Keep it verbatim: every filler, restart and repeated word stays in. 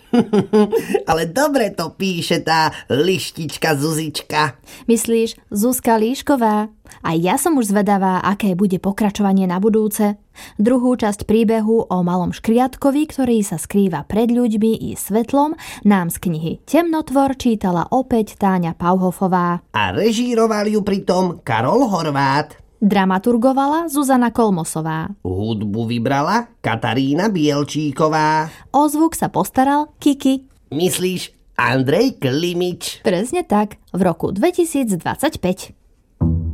Ale dobre to píše tá lištička Zuzička. Myslíš Zuzka Líšková? A ja som už zvedavá, aké bude pokračovanie na budúce. Druhú časť príbehu o malom škriatkovi, ktorý sa skrýva pred ľuďmi i svetlom, nám z knihy Temnotvor čítala opäť Táňa Pauhofová. A režíroval ju pritom Karol Horvát. Dramaturgovala Zuzana Kolmosová. Hudbu vybrala Katarína Bielčíková. O zvuk sa postaral Kiki. Myslíš Andrej Klimič? Presne tak, v roku dvetisícdvadsaťpäť.